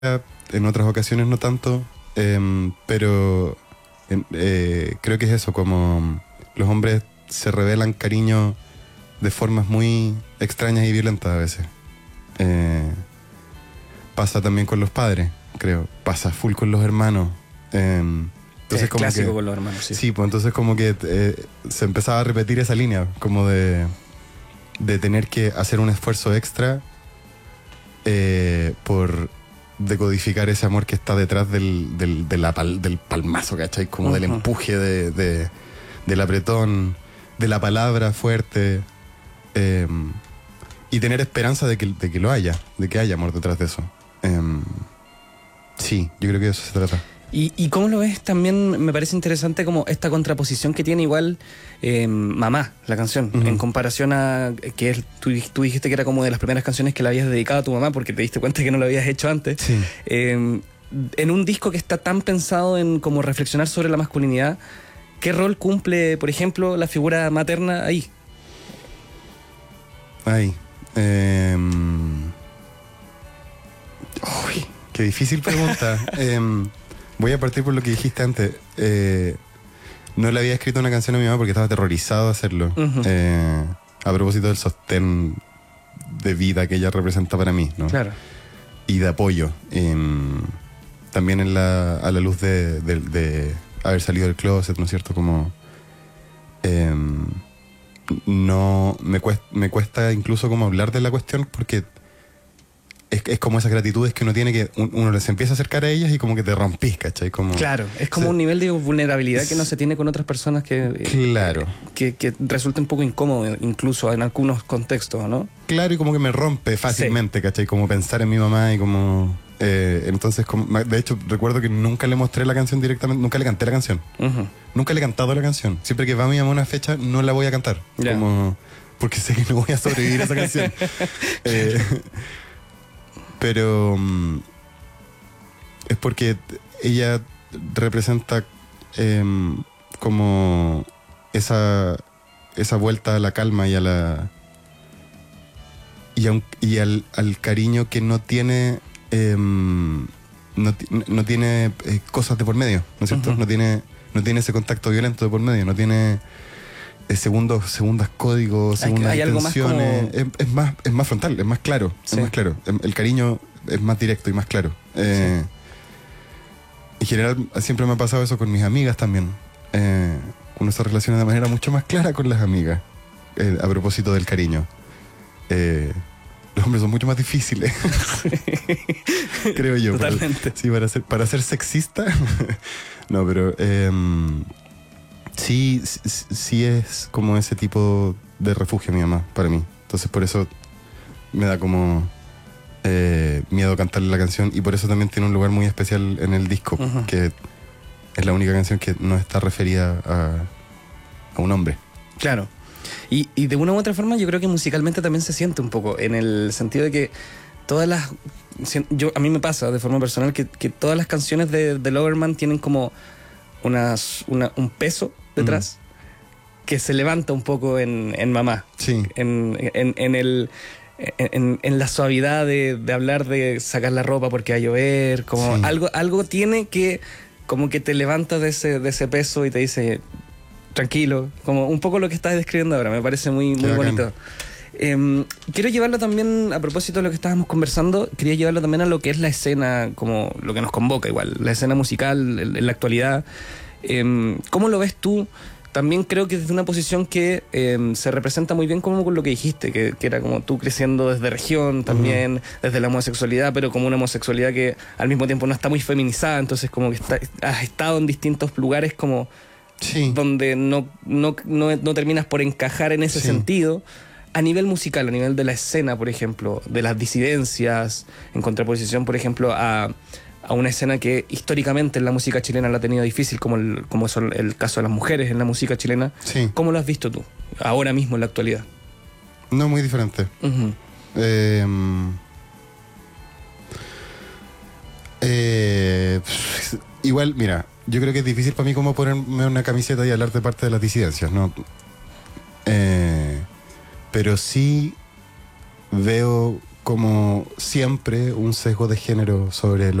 en otras ocasiones no tanto, pero creo que es eso, como los hombres se revelan cariño de formas muy extrañas y violentas a veces. Pasa también con los padres, creo, pasa full con los hermanos. Entonces, es como clásico que, con los hermanos, sí. sí, pues entonces como que se empezaba a repetir esa línea, como de tener que hacer un esfuerzo extra por decodificar ese amor que está detrás del palmazo, ¿cachai? Como del empuje, del apretón, de la palabra fuerte, y tener esperanza de que lo haya, de que haya amor detrás de eso. Sí, yo creo que de eso se trata. ¿Y cómo lo ves? También me parece interesante como esta contraposición que tiene igual Mamá, la canción, en comparación a que tú dijiste que era como de las primeras canciones que le habías dedicado a tu mamá porque te diste cuenta que no lo habías hecho antes. Sí. En un disco que está tan pensado en como reflexionar sobre la masculinidad, ¿qué rol cumple, por ejemplo, la figura materna ahí? Ay. Uy, qué difícil pregunta. Voy a partir por lo que dijiste antes. No le había escrito una canción a mi mamá porque estaba aterrorizado de hacerlo. A propósito del sostén de vida que ella representa para mí, ¿no? Claro. Y de apoyo. También a la luz de haber salido del closet, ¿no es cierto? Como no me cuesta incluso como hablar de la cuestión porque es como esas gratitudes que uno tiene que uno se empieza a acercar a ellas y como que te rompís, ¿cachai? Como, claro, es como un nivel de vulnerabilidad que no se tiene con otras personas claro. que resulta un poco incómodo incluso en algunos contextos, ¿no? Claro, y como que me rompe fácilmente, sí. ¿Cachai? Como pensar en mi mamá y como... entonces, de hecho, recuerdo que nunca le mostré la canción directamente, nunca le canté la canción. Nunca le he cantado la canción. Siempre que va mi mamá a una fecha, no la voy a cantar. Yeah. Como, porque sé que no voy a sobrevivir a esa canción. Pero es porque ella representa como esa vuelta a la calma y a la y al cariño que no tiene no tiene cosas de por medio, ¿no es cierto? No tiene ese contacto violento de por medio, no tiene segundas códigos, segundas intenciones. Como... es más frontal, es más claro, sí. Es más claro. El cariño es más directo y más claro. Sí. En general siempre me ha pasado eso con mis amigas también. Uno se relaciona de manera mucho más clara con las amigas a propósito del cariño. Los hombres son mucho más difíciles. Creo yo. Totalmente. Para ser sexista. No, pero sí es como ese tipo de refugio mi mamá para mí. Entonces por eso me da como miedo cantarle la canción y por eso también tiene un lugar muy especial en el disco, que es la única canción que no está referida a un hombre. Claro. Y de una u otra forma yo creo que musicalmente también se siente un poco, en el sentido de que todas las... a mí me pasa de forma personal que todas las canciones de Loverman tienen como un peso detrás que se levanta un poco en Mamá. Sí. En la suavidad de hablar de sacar la ropa porque va a llover, como sí. algo tiene que como que te levanta de ese peso y te dice... tranquilo, como un poco lo que estás describiendo ahora, me parece muy bonito. Quiero llevarlo también, a propósito de lo que estábamos conversando, quería llevarlo también a lo que es la escena, como lo que nos convoca igual, la escena musical en la actualidad. ¿Cómo lo ves tú? También creo que desde una posición que se representa muy bien como con lo que dijiste, que era como tú creciendo desde región también, desde la homosexualidad, pero como una homosexualidad que al mismo tiempo no está muy feminizada, entonces como que has estado en distintos lugares como... Sí. Donde no terminas por encajar en ese sentido. A nivel musical, a nivel de la escena, por ejemplo, de las disidencias, en contraposición, por ejemplo, a una escena que históricamente en la música chilena la ha tenido difícil, como es el caso de las mujeres en la música chilena. Sí. ¿Cómo lo has visto tú, ahora mismo en la actualidad? No, muy diferente. Igual, mira, yo creo que es difícil para mí como ponerme una camiseta y hablar de parte de las disidencias, ¿no? Pero sí veo como siempre, un sesgo de género sobre